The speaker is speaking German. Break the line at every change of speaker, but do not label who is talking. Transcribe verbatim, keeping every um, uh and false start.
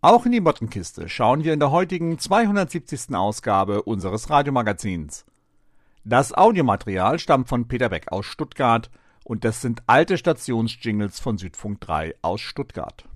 Auch in die Mottenkiste schauen wir in der heutigen zweihundertsiebzigsten Ausgabe unseres Radiomagazins. Das Audiomaterial stammt von Peter Beck aus Stuttgart und das sind alte Stationsjingles von Südfunk drei aus Stuttgart.